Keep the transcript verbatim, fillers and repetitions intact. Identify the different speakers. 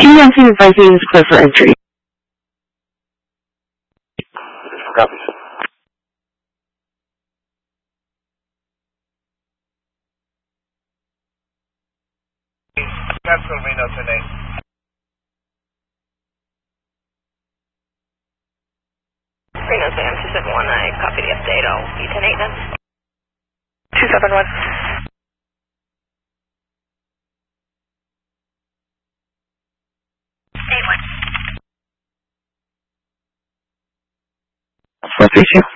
Speaker 1: T Yankee Vikings clear for entry.
Speaker 2: Copy.
Speaker 3: Capsule Reno tonight.
Speaker 4: Reno Sam two seven one, I copy the update. I'll be ten eight then.
Speaker 5: two seven one.
Speaker 1: Four three two.